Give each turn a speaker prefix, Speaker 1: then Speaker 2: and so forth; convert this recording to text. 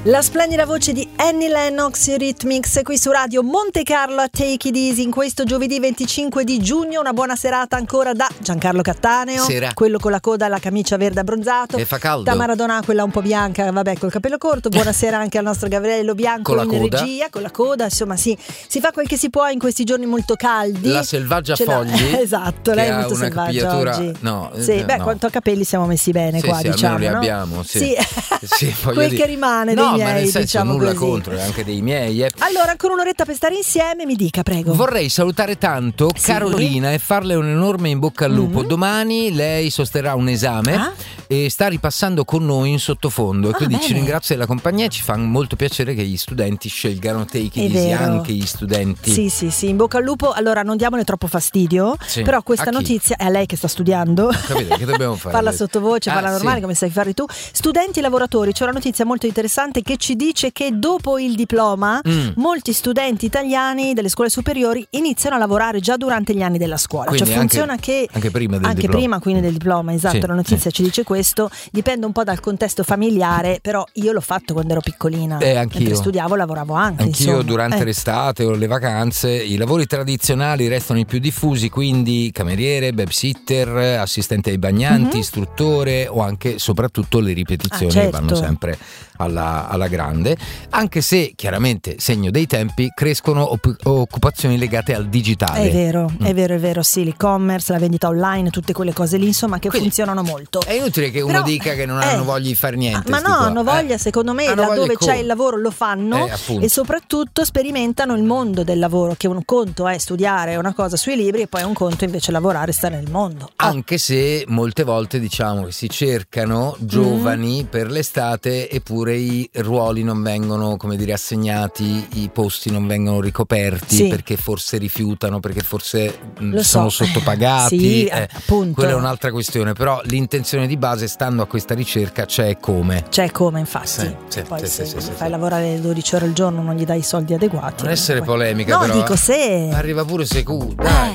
Speaker 1: La splendida voce di Annie Lennox, Eurythmics, qui su Radio Monte Carlo a Take It Easy in questo giovedì 25 di giugno. Una buona serata ancora da Giancarlo Cattaneo,
Speaker 2: Sera.
Speaker 1: quello con la coda, la camicia verde abbronzato,
Speaker 2: e fa caldo.
Speaker 1: da Maradona, quella un po' bianca, vabbè, col capello corto. Buonasera anche al nostro Gabriello Bianco
Speaker 2: con
Speaker 1: in
Speaker 2: coda.
Speaker 1: regia, con la coda. Insomma, si fa quel che si può in questi giorni molto caldi.
Speaker 2: La selvaggia Fogli,
Speaker 1: esatto, lei è molto
Speaker 2: una
Speaker 1: selvaggia oggi.
Speaker 2: No,
Speaker 1: sì, beh,
Speaker 2: no.
Speaker 1: Quanto a capelli siamo messi bene qua,
Speaker 2: sì,
Speaker 1: diciamo,
Speaker 2: almeno li
Speaker 1: no?
Speaker 2: abbiamo, sì.
Speaker 1: Sì.
Speaker 2: Quel
Speaker 1: Quel che rimane dei miei,
Speaker 2: ma nel senso,
Speaker 1: diciamo
Speaker 2: nulla
Speaker 1: così.
Speaker 2: contro, anche dei miei.
Speaker 1: Allora, ancora un'oretta per stare insieme, mi dica, prego.
Speaker 2: Vorrei salutare tanto Carolina e farle un enorme in bocca al lupo. Domani lei sosterrà un esame e sta ripassando con noi in sottofondo, e quindi
Speaker 1: bene.
Speaker 2: ci ringrazia della compagnia e ci fa molto piacere che gli studenti scelgano Take It Easy, anche gli studenti.
Speaker 1: Sì, in bocca al lupo. Allora, non diamole troppo fastidio, però questa notizia è a lei che sta studiando.
Speaker 2: Capite, che dobbiamo fare?
Speaker 1: Parla sottovoce, parla normale,
Speaker 2: sì.
Speaker 1: come sai fare tu. Studenti e lavoratori, c'è una notizia molto interessante che ci dice che dopo il diploma molti studenti italiani delle scuole superiori iniziano a lavorare già durante gli anni della scuola.
Speaker 2: Quindi
Speaker 1: cioè funziona
Speaker 2: anche prima del diploma.
Speaker 1: Prima quindi del diploma, esatto.
Speaker 2: Sì,
Speaker 1: la notizia ci dice questo, dipende un po' dal contesto familiare, però io l'ho fatto quando ero piccolina.
Speaker 2: Anch'io.
Speaker 1: Mentre studiavo, lavoravo anche.
Speaker 2: Anch'io
Speaker 1: insomma.
Speaker 2: durante l'estate o le vacanze. I lavori tradizionali restano i più diffusi, quindi cameriere, babysitter, assistente ai bagnanti, istruttore, o anche soprattutto le ripetizioni
Speaker 1: certo.
Speaker 2: vanno sempre alla grande, anche se chiaramente segno dei tempi crescono occupazioni legate al digitale.
Speaker 1: È vero, sì, l'e-commerce, la vendita online, tutte quelle cose lì, insomma, che
Speaker 2: quindi
Speaker 1: funzionano molto.
Speaker 2: È inutile che uno dica che non hanno voglia di fare niente.
Speaker 1: Ma no, hanno voglia, secondo me, laddove c'è il lavoro lo fanno, e soprattutto sperimentano il mondo del lavoro, che un conto è studiare una cosa sui libri e poi un conto invece lavorare e stare nel mondo.
Speaker 2: Anche se molte volte diciamo che si cercano giovani per l'estate, eppure i ruoli non vengono, come dire, assegnati, i posti non vengono ricoperti, perché forse rifiutano, perché forse sono sottopagati.
Speaker 1: Sì, appunto.
Speaker 2: Quella è un'altra questione, però l'intenzione di base, stando a questa ricerca, c'è come, infatti.
Speaker 1: Poi se fai lavorare 12 ore al giorno non gli dai i soldi adeguati.
Speaker 2: Non essere polemica,
Speaker 1: no,
Speaker 2: però
Speaker 1: dico se
Speaker 2: arriva pure Secu, dai.